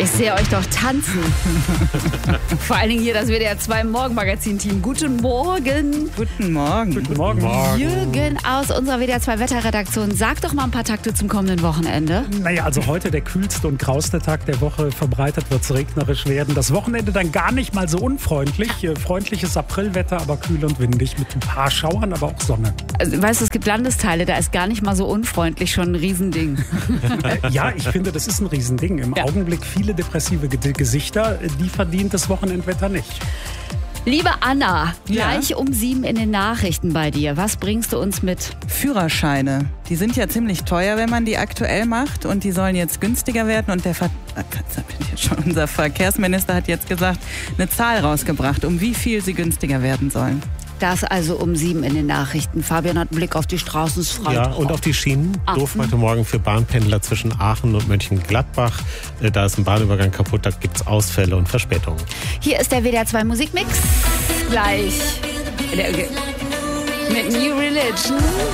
Ich sehe euch doch tanzen. Vor allen Dingen hier das WDR 2 Morgenmagazin-Team. Guten Morgen. Guten Morgen. Guten Morgen. Jürgen aus unserer WDR 2 Wetterredaktion. Sag doch mal ein paar Takte zum kommenden Wochenende. Naja, also heute der kühlste und grauste Tag der Woche. Verbreitet wird es regnerisch werden. Das Wochenende dann gar nicht mal so unfreundlich. Freundliches Aprilwetter, aber kühl und windig mit ein paar Schauern, aber auch Sonne. Also, weißt du, es gibt Landesteile, da ist gar nicht mal so unfreundlich schon ein Riesending. Ja, ich finde, das ist ein Riesending. Im Augenblick viele depressive Gesichter, die verdient das Wochenendwetter nicht. Liebe Anna, Ja? gleich um 7 in den Nachrichten bei dir. Was bringst du uns mit? Führerscheine. Die sind ja ziemlich teuer, wenn man die aktuell macht. Und die sollen jetzt günstiger werden. Und unser Verkehrsminister hat jetzt gesagt, eine Zahl rausgebracht, um wie viel sie günstiger werden sollen. Das also um 7 in den Nachrichten. Fabian hat einen Blick auf die Straßen. Es freut Ja, mich. und auf die Schienen. Doof heute Morgen für Bahnpendler zwischen Aachen und Mönchengladbach. Da ist ein Bahnübergang kaputt, da gibt es Ausfälle und Verspätungen. Hier ist der WDR 2 Musikmix. Gleich mit New Religion.